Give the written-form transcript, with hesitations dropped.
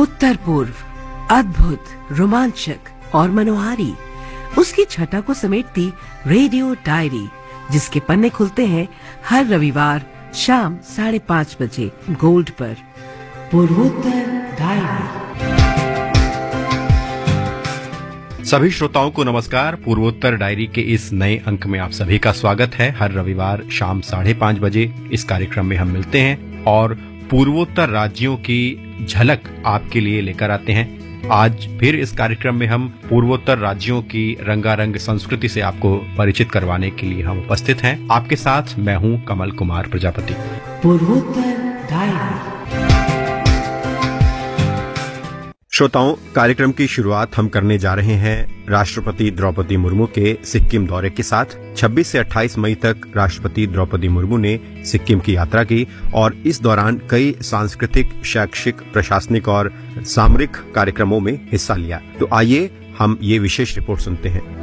उत्तर पूर्व, अद्भुत, रोमांचक और मनोहारी, उसकी छटा को समेटती रेडियो डायरी, जिसके पन्ने खुलते हैं हर रविवार शाम 5:30 बजे गोल्ड पर। पूर्वोत्तर डायरी। सभी श्रोताओं को नमस्कार। पूर्वोत्तर डायरी के इस नए अंक में आप सभी का स्वागत है। हर रविवार शाम 5:30 बजे इस कार्यक्रम में हम मिलते हैं और पूर्वोत्तर राज्यों की झलक आपके लिए लेकर आते हैं। आज फिर इस कार्यक्रम में हम पूर्वोत्तर राज्यों की रंगारंग संस्कृति से आपको परिचित करवाने के लिए हम उपस्थित हैं। आपके साथ मैं हूं कमल कुमार प्रजापति। पूर्वोत्तर डायरी। श्रोताओं, कार्यक्रम की शुरुआत हम करने जा रहे हैं राष्ट्रपति द्रौपदी मुर्मू के सिक्किम दौरे के साथ। 26 से 28 मई तक राष्ट्रपति द्रौपदी मुर्मू ने सिक्किम की यात्रा की और इस दौरान कई सांस्कृतिक, शैक्षिक, प्रशासनिक और सामरिक कार्यक्रमों में हिस्सा लिया। तो आइए हम ये विशेष रिपोर्ट सुनते हैं।